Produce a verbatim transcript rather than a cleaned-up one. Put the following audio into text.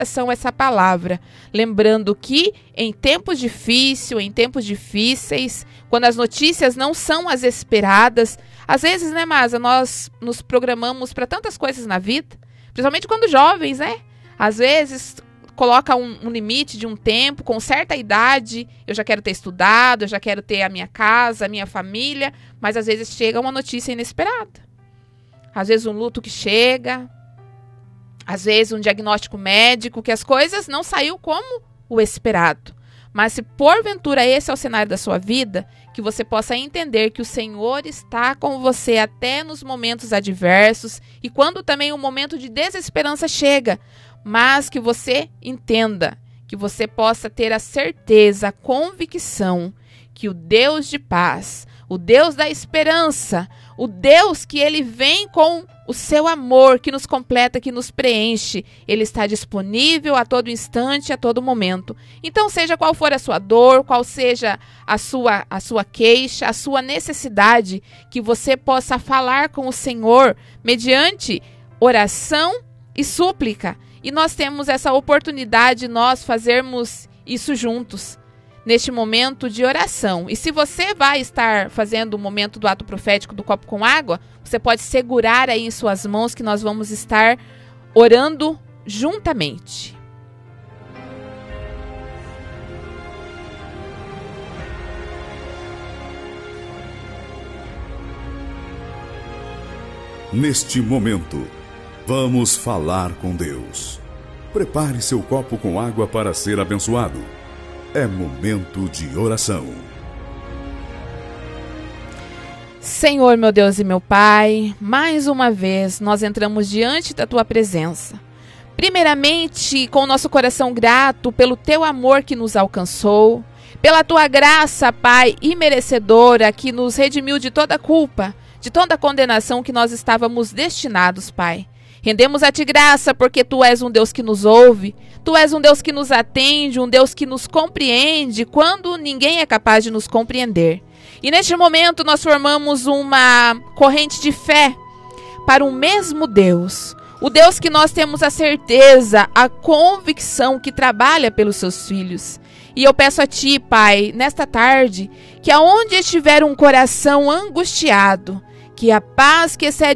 coração essa palavra, lembrando que em tempos difíceis, em tempos difíceis, quando as notícias não são as esperadas, às vezes, né, Masa, nós nos programamos para tantas coisas na vida, principalmente quando jovens, né? Às vezes coloca um, um limite de um tempo, com certa idade, eu já quero ter estudado, eu já quero ter a minha casa, a minha família, mas às vezes chega uma notícia inesperada. Às vezes um luto que chega, às vezes um diagnóstico médico, que as coisas não saíram como o esperado. Mas se porventura esse é o cenário da sua vida, que você possa entender que o Senhor está com você até nos momentos adversos e quando também o momento de desesperança chega, mas que você entenda, que você possa ter a certeza, a convicção que o Deus de paz, o Deus da esperança, o Deus que ele vem com o seu amor, que nos completa, que nos preenche, ele está disponível a todo instante, a todo momento. Então, seja qual for a sua dor, qual seja a sua, a sua queixa, a sua necessidade, que você possa falar com o Senhor mediante oração e súplica. E nós temos essa oportunidade de nós fazermos isso juntos, neste momento de oração. E se você vai estar fazendo o momento do ato profético do copo com água, você pode segurar aí em suas mãos que nós vamos estar orando juntamente. Neste momento, vamos falar com Deus. Prepare seu copo com água para ser abençoado. É momento de oração. Senhor, meu Deus e meu Pai, mais uma vez nós entramos diante da Tua presença. Primeiramente, com o nosso coração grato pelo Teu amor que nos alcançou, pela Tua graça, Pai, imerecedora, que nos redimiu de toda culpa, de toda condenação que nós estávamos destinados, Pai. Rendemos a Ti graça porque Tu és um Deus que nos ouve, Tu és um Deus que nos atende, um Deus que nos compreende quando ninguém é capaz de nos compreender. E neste momento nós formamos uma corrente de fé para o mesmo Deus, o Deus que nós temos a certeza, a convicção que trabalha pelos Seus filhos. E eu peço a Ti, Pai, nesta tarde, que aonde estiver um coração angustiado, que a paz que excede